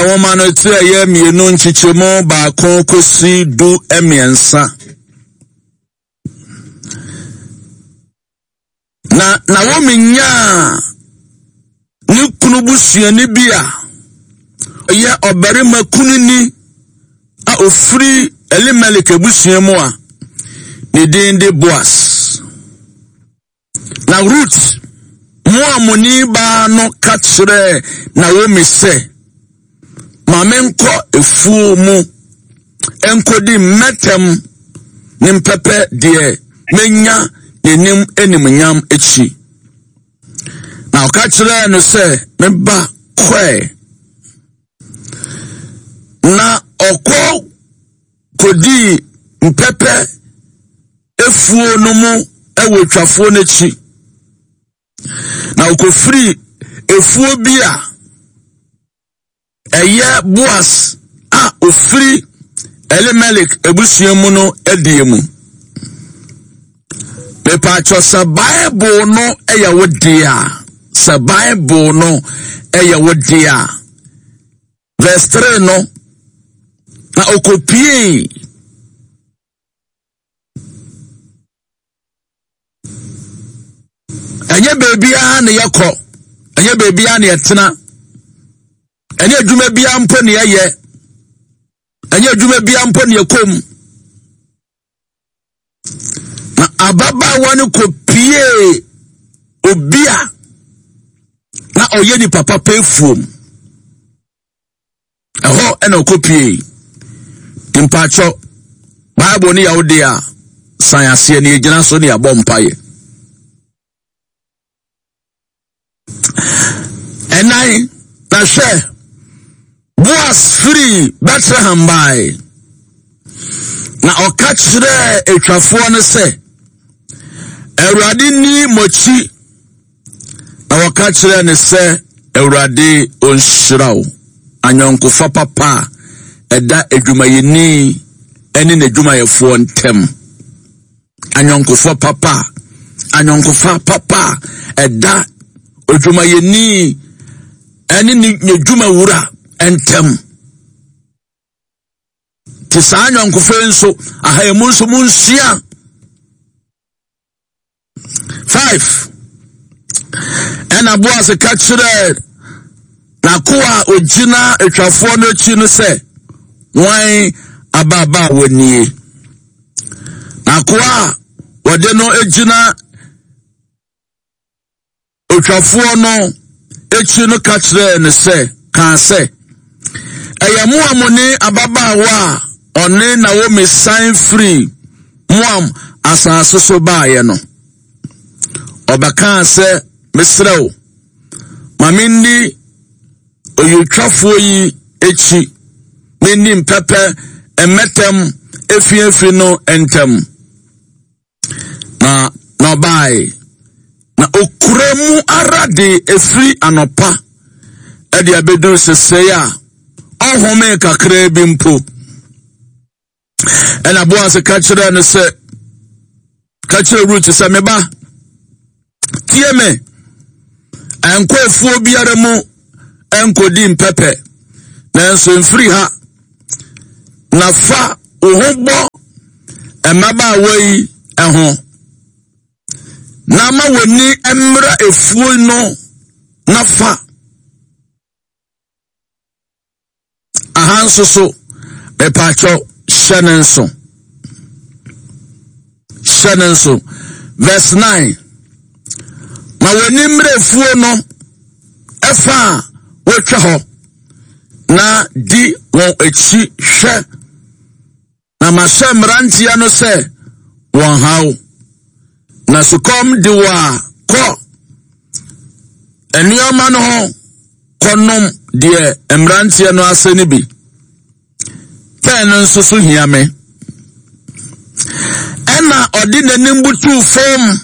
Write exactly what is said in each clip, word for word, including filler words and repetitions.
woman no tire ye mienu nchichemo ba kon kosi du emiensa na na wo menya ni kunu busuani bia ye obarima kunini a ofri Elimelech busuamu a ne din de Boaz na Ruth mo amoni ba no katre na wo me se mamenko efuo mu enkodi metem nimpepe de menya nenim enimnyam echi na okatre no se me ba kwe na okwo kodi mpepe efuo no mu ewotwafo n'echi na okofri efuo bia eye Boaz a ofri Elimelech ebusuamu no ediemu me pa chosa Bible no eya wodia sa Bible no eya wodia verse three no na okopie anya bebia na yakọ anya bebia na yetena anya adwuma bia mpo na yeye anya adwuma bia mpo na yakom na ababa wani kopie obia na oye ni papa pefuom eho ena okopie timpacho Bible ni yawodia science ni egyina so ni abọ mpaye enai na she Boaz free Bethlehem by na okachire etwafo no se Ewurade ni mochi na okachire ne se Ewurade onhyiraw anyonkofa papa eda edwumayeni eni na edwumayefo ntem anyonkofa papa anyonkofa papa eda edwumayeni eni ni edwuma wura entem tisa anyonkofa nso ahayemu nso munsia five ena Boaz kachire na kuwa ojina etwafo no chi no se wan ababa wani na kuwa wode no ejina otwafo no echi no kachire ne se kan se eyamu amone ababa wa one na wo me sign free muam asase so baaye no obaka se mesrew mamindi oyutwafo yi echi meni mpepe emetem efiefi no entem na na bai na okuremu arade efri anopa edi abedu seseya ohome kakra bi mpo ena Boaz kachire no se kachire Ruth se meba tie me enko efuo biare mu enkodi mpepe nanso mfiri ha na fa ohogbo emaba wai eho na ma woni emra efuo no na fa ahanso so epacho shenenso shenenso verse nine ma woni mra efuo no efa wotwa ho na di won echi hwe na mashamrantia no se won hawo na sukom di wa ko enioma no ho konom de emrantia no aseni bi ten nso so hiame ena odi nanim butu fom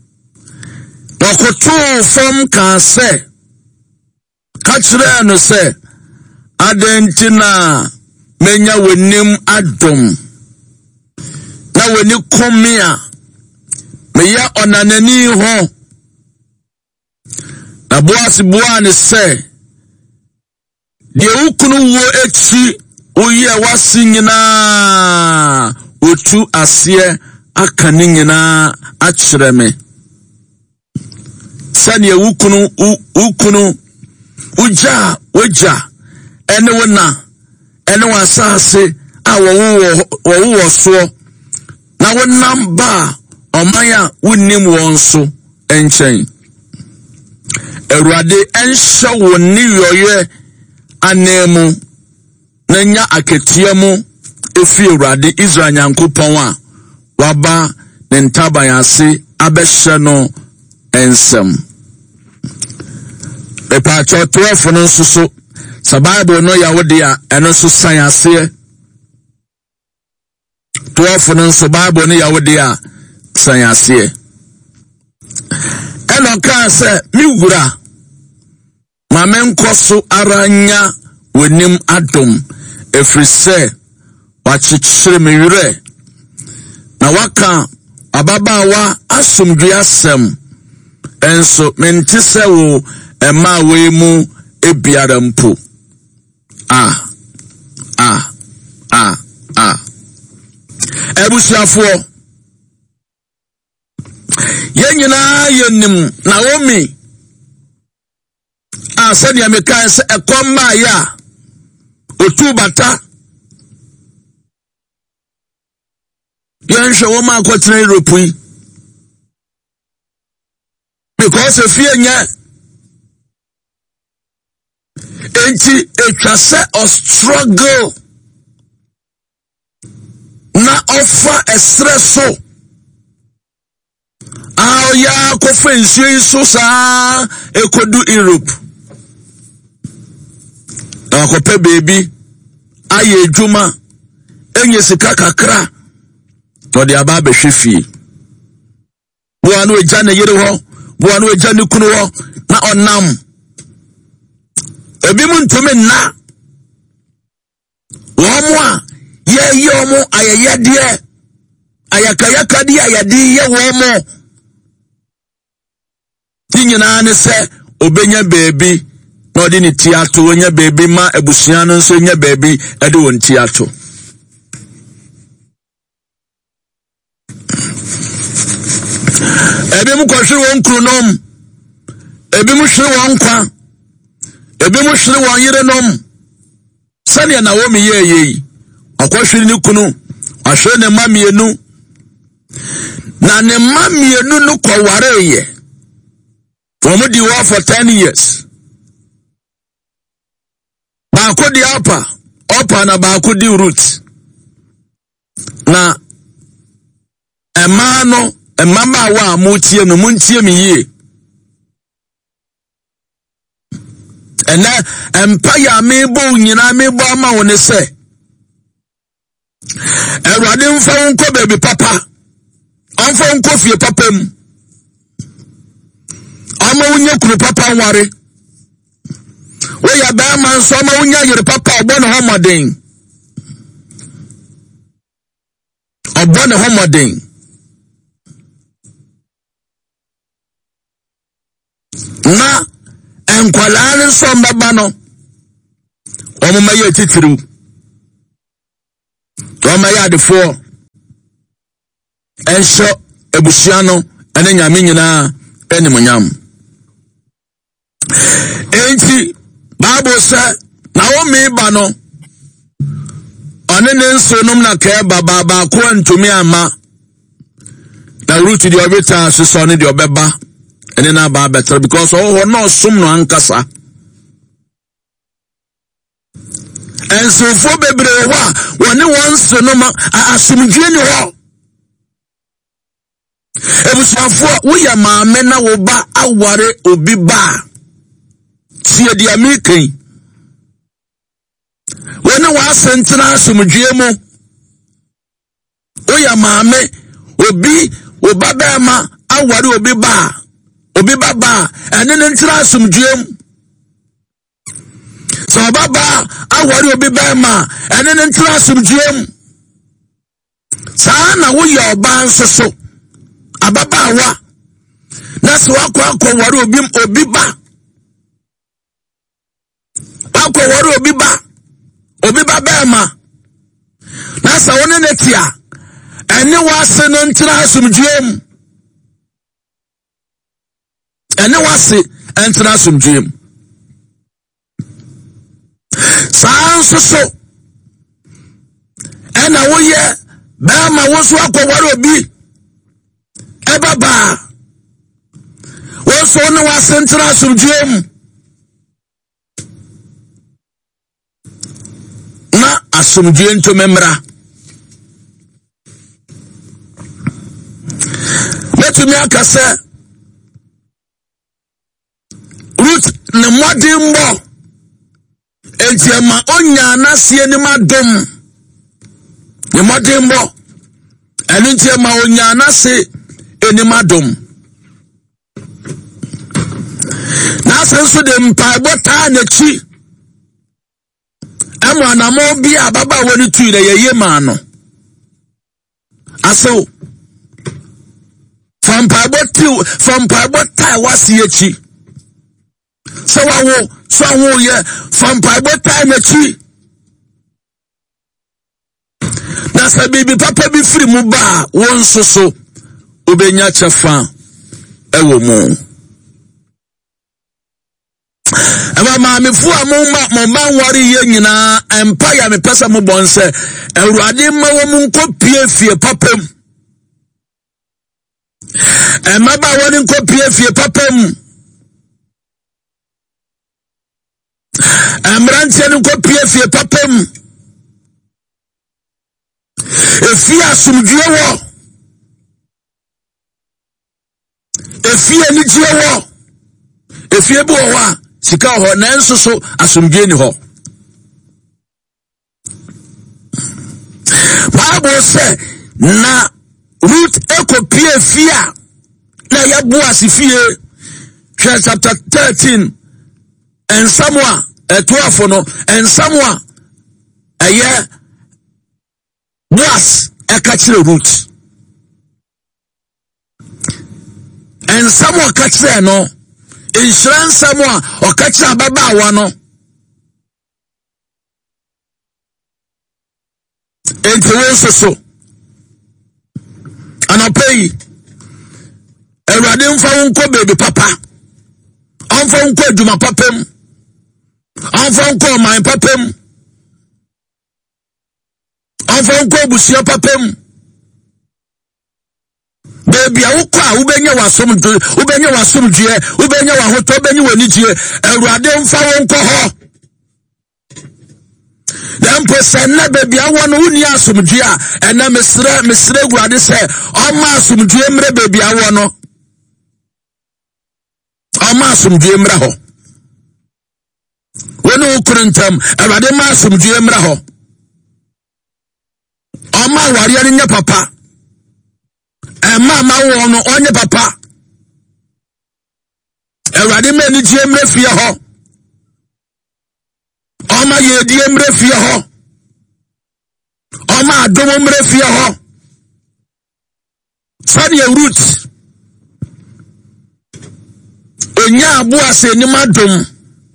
wakotu fom kan se kachire no se adentina menya wenim adom na weni komia meya onanani ho na Boaz buane se de ukunu wo echi oyi a wasi nyina otu asie aka ni nyina akyerɛ me sani ukunu ukunu uja waja ene wona ene wasase a wo wo wo so na wonam ba omaya wonim won so enchen Erade ensha woni yoye anemu nanya aketiemu efi Erade Israel Nyankopon a waba ne ntaban ase abehye no ensem epa cho twelve no so sa Bible no ya wode a eno so san ase twelve no so Bible no ya wode a san ase eno ka se mi wura ma menkoso aranya wenim adom efrise wachichire me wure na waka ababawa asomdwe asem enso menti se wo ema we mu ebiara mpo ah ah ah ah ebusiafo yenyina yenim Naomi a said ya mekan se ekoma ya otubata yensho wo ma kwetena Europe because if you nya enti etwase or struggle na offer espresso ah ya ko fensi so sa ekodu Europe na ko pe baby aye djuma enye sika kakra to de aba behwe fie bo anu eja na yere ho bo anu eja ni kunu ho na onam ebi mu ntumi na wo mo a ye ye mo ayeye de ayakayaka de ayade ye wo mo tinyina ne se obenya baby na odi ni tiato onya baby ma ebusuan no nso nya baby ede won tiato ebi mu kwhwe won krunom ebi mu hwe won kwa ebi mu hwe won yerenom sane na wo me ye ye akwhwe ni kunu ahwe ne mamienu na ne mamienu no kwaware ye from the war for ten years ba ko di apa opa na ba ko di root na emano emama wa mutie no muntie mi ye ena empire me bo nyina me bo ama woni se Erade mfa nko baby papa onfa nko fie papa mu ama unya kuru papa nware we ya ba man so ama unya yere papa obo ne homoden obo ne homoden na enkwala so mbaba no omo maye titiru omo ya defo enso ebusiano ene nyame nyina enimonyam enti Bible say Naomi ba no one ne nso nom na ka baba ba ko antumi ama na root di obeta so so ne di obeba ene na ba better because oh no som no ankasa enso fo bebre wa woni won so no ma asumdwe ni ho ebusuafo wo ya maame na wo ba aware obi ba tie dia mekan woni wa sentina asumdwe mu wo ya maame obi oba ba ma aware obi ba obi baba ene ne ntira asumdwe mu so baba aware obi ba ma ene ne ntira asumdwe mu sa na wo ya oba nsoso ababawa na so akwa akwa ware obi obi ba Akwa wari obi ba. Obi ba bema. Nasa wone netia. Ene wase no ntina asumdwem. Ene wase ntina asumdwem. Saa nso so. Ena woye bema woso akwa wari obi. Eba ba. Woso no wase ntina asumdwem. Na asumdwe nto memra. Betumi akase Ruth ne modimbo entiama onya na sie ni madom ne modimbo enu entiama onya na se eni madom na senso de mpa bota na chi emu anamo bi ababa woni tu ile yeye ma no aso from paibotiu from paibotai wasi echi so wawo so wo ye from paibotai na chi na sa bibi papa bi free mu ba won soso obenya chefa ewo mu aba ma me fu amoma mo ma wari ye nyina empire me pesa mo bonse Awurade ma wo mu nkopie fie papam Emaba woni nkopie fie papam Emrantie nkopie fie papam Efi asumdue wo Efi anigye wo Efi ebu wo a sika ho na nso so asumdue ni ho Bible say na Ruth ekopie fia na ya Boaz fie chapter thirteen and Samuel twelve no and Samuel eye Boaz ekachire Ruth and Samuel kachire no insurance Samuel okachire baba wa no enti won so Anapei Awurade mfa wonko baby papa Amfa wonko adwuma papam Amfa wonko man papam Amfa wonko abusia papam Baby awoko a ubenya wasom ubenya wasom due ubenya wahoto ubenya wanijie Awurade mfa wonko ho Dem posena baby awon uni asumdue a ena mesre mesre Awurade se oma asumdue mre baby awon no oma asumdue mre ho wonu ukurentam Awurade ma asumdue mre ho oma wari ani nya papa ema ma won no onye papa Awurade ma ni die mre fie ho Oma ye die mre fie ho Oma adomo mre fie ho Sani ye Ruth Onya Boaz ni madom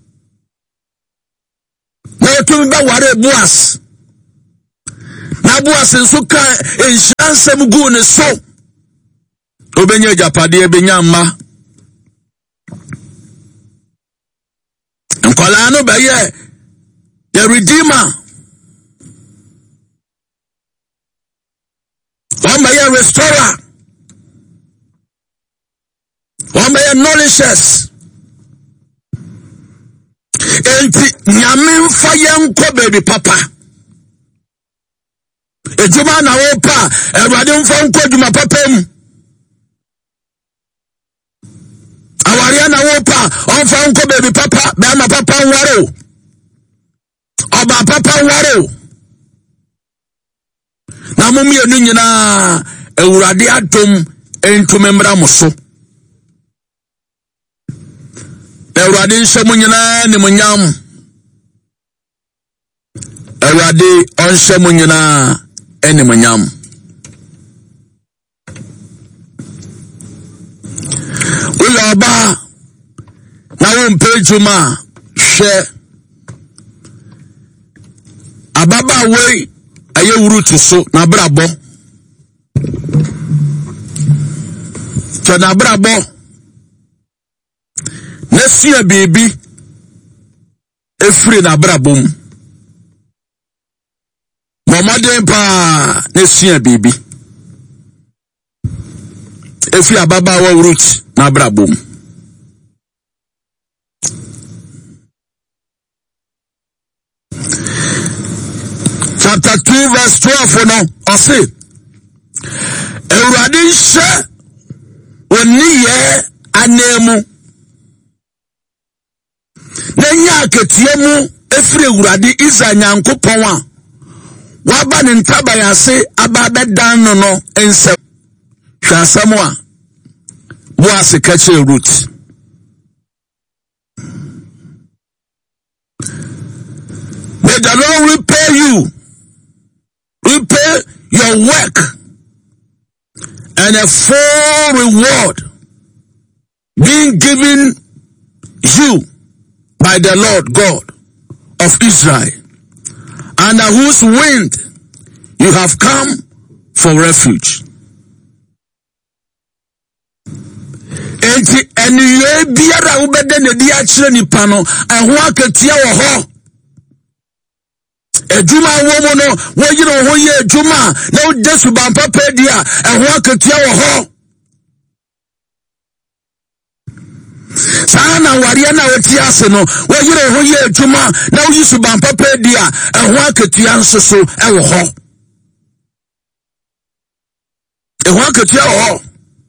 Na yotumi ba ware Boaz Na Boaz nso ka enhyanse mgu ne so Obenye japade ebenya mma Nkola no baye the Redeemer one by a restorer one by a nourishes enti nyame mfa yenko baby papa ejuma na wo pa Awurade mfa nko ejuma papam awari na wo pa onfa nko baby papa be ma papa nware Oba papa ware na mumie no nyina Awurade atom entumemra moso Awurade nhyemu nyina ne munyam Awurade onhyemu nyina ene munyam Uya oba na wo mpejuma hwe ababa we aye wuru to so na brabo to na brabo na sia bibi efri na brabom momaden pa na sia bibi efri ababa wa wuru na brabom. Chapter two verse twelve no I say Ewurade hye oni ye anemu na nya akatie mu efiri Ewurade Israel Nyankopon a waba ne ntaban ase aba bedan no no ensem hwasam a Boaz ka che Ruth. May the Lord repay you, repay your work, and a full reward being given you by the Lord God of Israel, under whose wind you have come for refuge. Enti eniye biara ubede ne di akire nipa no ehwo akatia wo ho. Ejuma wo no wo yiro ho ye ejuma na wo desu bampa pedia ehwo akatia wo ho. Sana wariya na woti ase no wo yiro ho ye ejuma na wo yisu bampa pedia ehwo akatia nsoso ewo ho. Ehwo akatia wo ho.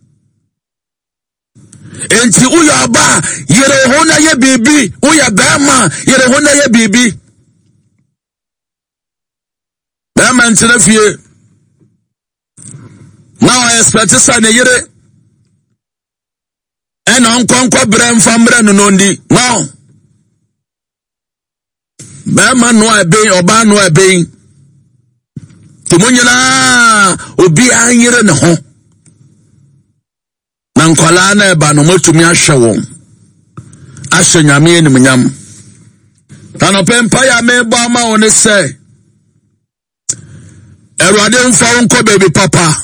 Enti uya ba yere ho na ye bibi uya bema yere ho na ye bibi bema ntina fie now I expect sa na yere ena nkonkwa brem fambre no nondi no bema no ebe oba no ebe tumunyina obi anyere ne ho na nkwala na eba no motumi ahwe won ahwe nyame enim nyam tano pempa ya mebo ama won se Ewurade mfa nko baby papa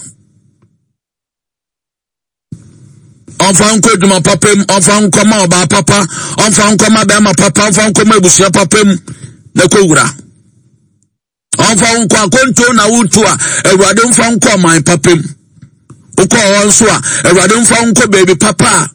onfa nko duma papem onfa nko ma oba papa onfa nko ma be ma papa onfa nko ma ebusia papem na kowura onfa nko akonto na wutu a Ewurade mfa nko man papem uko won so a Ewurade mfa nko baby papa